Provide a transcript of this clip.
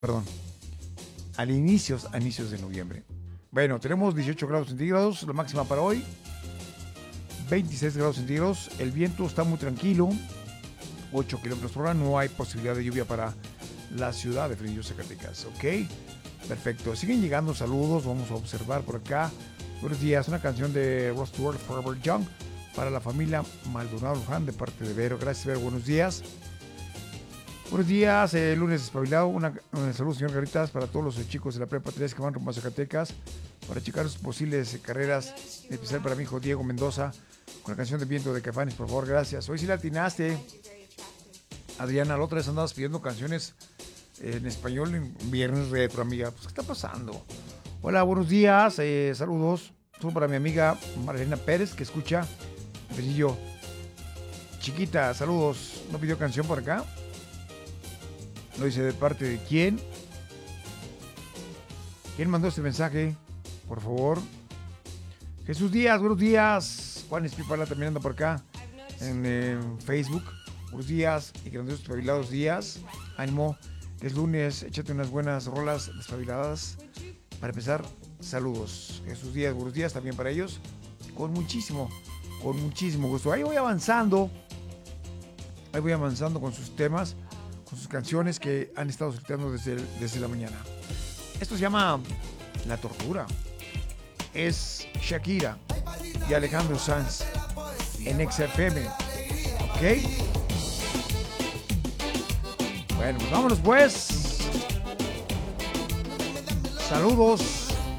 Perdón, a inicios de noviembre. Bueno, tenemos 18 grados centígrados, la máxima para hoy, 26 grados centígrados, el viento está muy tranquilo, 8 kilómetros por hora, no hay posibilidad de lluvia para la ciudad de Fresnillo, Zacatecas, ¿ok? Perfecto, siguen llegando saludos, vamos a observar por acá. Buenos días, una canción de Rod Stewart, Forever Young, para la familia Maldonado Luján, de parte de Vero. Gracias, Vero, buenos días. Buenos días, lunes espabilado. Un saludo, señor Garitas, para todos los chicos de la Prepa 3 que van rumbo a Zacatecas para checar sus posibles carreras, en especial para mi hijo Diego Mendoza, con la canción de Viento de Caifanes, por favor, gracias. Hoy sí la atinaste, Adriana. La otra vez andabas pidiendo canciones en español en Viernes Retro, amiga. Pues, ¿qué está pasando? Hola, buenos días, saludos. Saludos para mi amiga Marlena Pérez, que escucha Fresnillo. Chiquita, saludos. ¿No pidió canción por acá? No dice de parte de quién. ¿Quién mandó este mensaje? Por favor. Jesús Díaz, buenos días. Juan Espipala también anda por acá en Facebook. Buenos días y grandiosos espabilados días. Ánimo, es lunes, échate unas buenas rolas despabiladas. Para empezar, saludos. Jesús Díaz, buenos días también para ellos. Con muchísimo gusto. Ahí voy avanzando con sus temas, con sus canciones que han estado sorteando desde la mañana. Esto se llama La Tortura. Es Shakira y Alejandro Sanz en XFM. ¿Ok? Bueno, pues vámonos pues. Saludos.